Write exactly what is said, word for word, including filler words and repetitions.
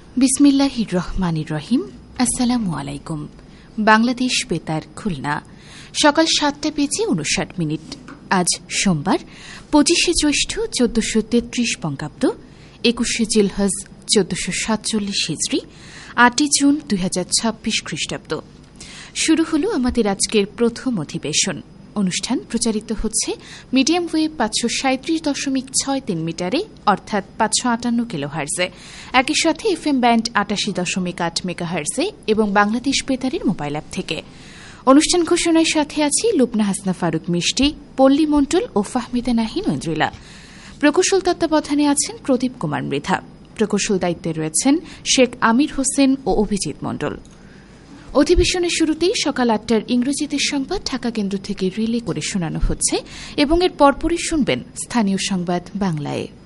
বিসমিল্লাহির রহমানির রহিম। আসসালামু আলাইকুম। বাংলাদেশ বেতার খুলনা, সকাল সাতটা বেজে উনষাট মিনিট। আজ সোমবার পঁচিশে জ্যৈষ্ঠ চোদ্দশো তেত্রিশ বঙ্গাব্দ, একুশে জিলহজ চোদ্দশো সাতচল্লিশ হিজড়ি, আটই জুন দুই হাজার ছাব্বিশ খ্রিস্টাব্দ। শুরু হল আমাদের আজকের প্রথম অধিবেশন। অনুষ্ঠান প্রচারিত হচ্ছে মিডিয়াম ওয়েভ পাঁচশো সাঁত্রিশ দশমিক ছয় তিন মিটারে, অর্থাৎ পাঁচশো আটান্ন কিলো হার্জে, একই সাথে এফ এম ব্যান্ড আটাশি দশমিক আট মেগা হার্জে এবং বাংলাদেশ বেতারের মোবাইল অ্যাপ থেকে। অনুষ্ঠান ঘোষণার সাথে আছি লুবনা হাসনা ফারুক মিষ্টি, পল্লী মণ্ডল ও ফাহমিদা নাহিন ঐন্দ্রিলা। প্রকৌশল তত্ত্বাবধানে আছেন প্রদীপ কুমার মৃধা। প্রকৌশল দায়িত্বে রয়েছেন শেখ আমির হোসেন ও অভিজিৎ মণ্ডল। অধিবেশনের শুরুতেই সকাল আটটার ইংরেজিতে সংবাদ ঢাকা কেন্দ্র থেকে রিলে করে শোনানো হচ্ছে এবং এর পরপরই শুনবেন স্থানীয় সংবাদ বাংলায়।